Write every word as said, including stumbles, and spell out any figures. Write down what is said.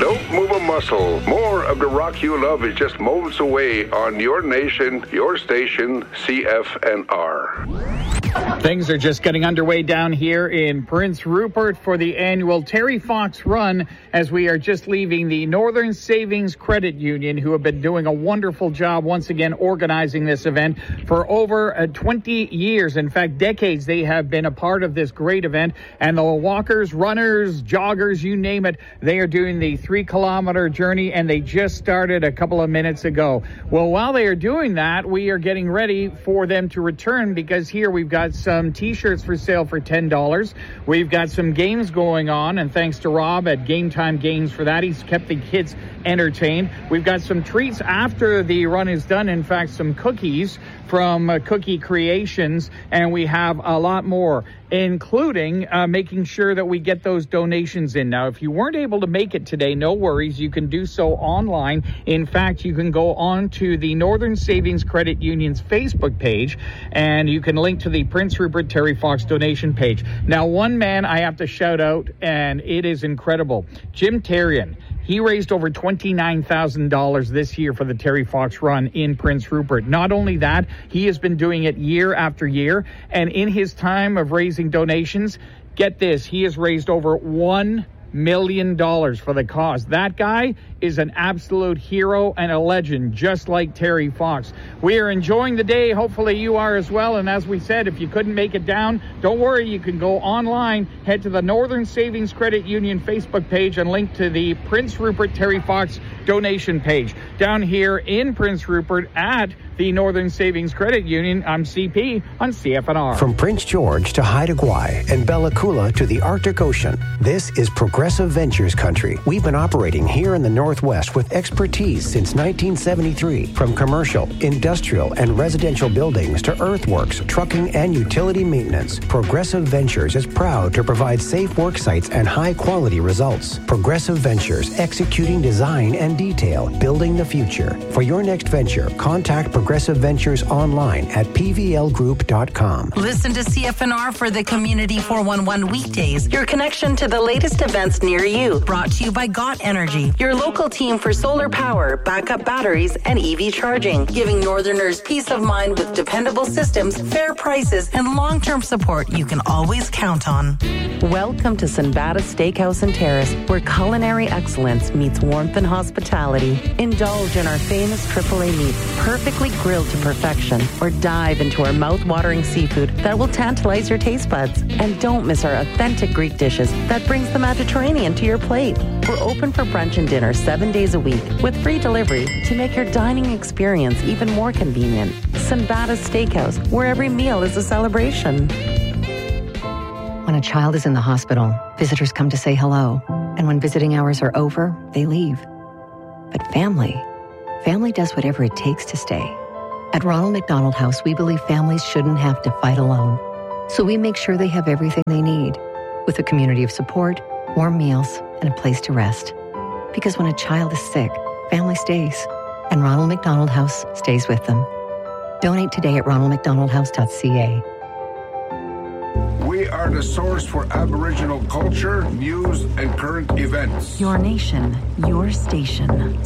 Don't move a muscle. More of the rock you love is just moments away on your nation, your station, C F N R. Things are just getting underway down here in Prince Rupert for the annual Terry Fox Run, as we are just leaving the Northern Savings Credit Union, who have been doing a wonderful job once again organizing this event for over uh, twenty years. In fact, decades they have been a part of this great event. And the walkers, runners, joggers, you name it, they are doing the three kilometer journey, and they just started a couple of minutes ago. Well, while they are doing that, we are getting ready for them to return, because here we've got some t-shirts for sale for ten dollars. We've got some games going on, and thanks to Rob at Game Time Games for that. He's kept the kids entertained. We've got some treats after the run is done. In fact, some cookies from uh, Cookie Creations, and we have a lot more, including uh, making sure that we get those donations in. Now, if you weren't able to make it today, no worries. You can do so online. In fact, you can go on to the Northern Savings Credit Union's Facebook page, and you can link to the Prince Rupert Terry Fox donation page. Now, one man I have to shout out, and it is incredible. Jim Terrian. He raised over twenty-nine thousand dollars this year for the Terry Fox Run in Prince Rupert. Not only that, he has been doing it year after year. And in his time of raising donations, get this, he has raised over one million dollars for the cause. That guy is an absolute hero and a legend, just like Terry Fox. We are enjoying the day. Hopefully you are as well. And as we said, if you couldn't make it down, don't worry. You can go online, head to the Northern Savings Credit Union Facebook page, and link to the Prince Rupert Terry Fox donation page. Down here in Prince Rupert at the Northern Savings Credit Union, I'm C P on C F N R. From Prince George to Haida Gwaii and Bella Coola to the Arctic Ocean, this is Progressive Ventures country. We've been operating here in the Northwest with expertise since nineteen seventy-three. From commercial, industrial, and residential buildings to earthworks, trucking, and utility maintenance, Progressive Ventures is proud to provide safe work sites and high-quality results. Progressive Ventures, executing design and detail, building the future. For your next venture, contact Progressive Ventures online at p v l group dot com. Listen to C F N R for the Community four one one weekdays, your connection to the latest events near you. Brought to you by Got Energy, your local team for solar power, backup batteries, and E V charging, giving Northerners peace of mind with dependable systems, fair prices, and long-term support you can always count on. Welcome to Sinbada Steakhouse and Terrace, where culinary excellence meets warmth and hospitality. Indulge in our famous triple A meats, perfectly grilled to perfection, or dive into our mouth-watering seafood that will tantalize your taste buds. And don't miss our authentic Greek dishes that brings the Mediterranean to your plate. We're open for brunch and dinner seven days a week with free delivery to make your dining experience even more convenient. Sinbada Steakhouse, where every meal is a celebration. When a child is in the hospital, visitors come to say hello. And when visiting hours are over, they leave. But family, family does whatever it takes to stay. At Ronald McDonald House, we believe families shouldn't have to fight alone. So we make sure they have everything they need, with a community of support, warm meals, and a place to rest. Because when a child is sick, family stays. And Ronald McDonald House stays with them. Donate today at ronald mcdonald house dot c a. We are the source for Aboriginal culture, news, and current events. Your nation, your station.